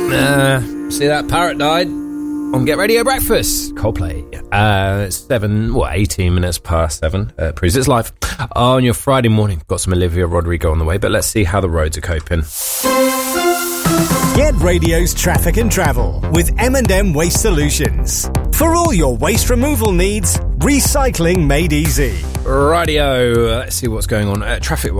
See that parrot died on Get Radio Breakfast. Coldplay. 18 minutes past 7. Proves its life. On your Friday morning, got some Olivia Rodrigo on the way, but let's see how the roads are coping. Get Radio's traffic and travel with M&M Waste Solutions. For all your waste removal needs, recycling made easy. Radio. Let's see what's going on. Traffic